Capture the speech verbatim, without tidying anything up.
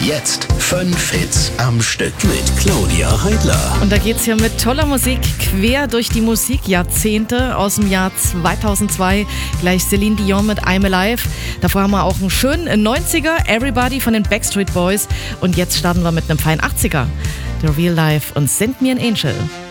Jetzt fünf Hits am Stück mit Claudia Heidler. Und da geht's hier mit toller Musik quer durch die Musikjahrzehnte. Aus dem Jahr zweitausendzwei gleich Celine Dion mit I'm Alive. Davor haben wir auch einen schönen neunziger, Everybody von den Backstreet Boys. Und jetzt starten wir mit einem feinen achtziger, The Real Life und Send Me an Angel.